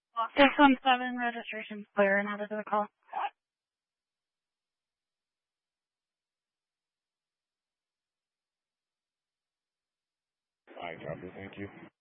617 registration's clear and out of the call. All right, copy. Thank you.